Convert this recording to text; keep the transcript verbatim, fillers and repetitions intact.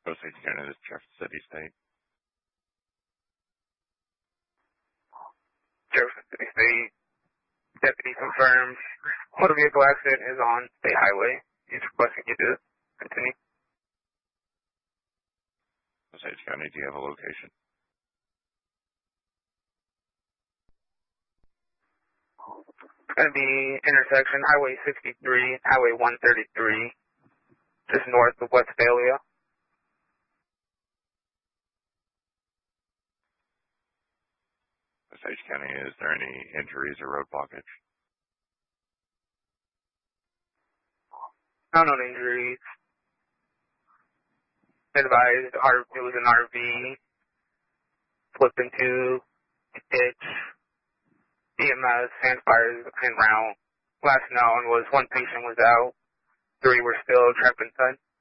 Osage County, this is Jefferson City State. Jefferson City State. Deputy confirms motor vehicle accident is on state highway. He's requesting you to continue. Osage County, do you have a location? It's going to be intersection Highway sixty-three, Highway one thirty-three, just north of Westphalia. Osage County, is there any injuries or road blockage? No known injuries. Advised, it was an R V, flipped into a ditch. E M S, hand fires, and round. Last known was one patient was out, three were still trapped inside.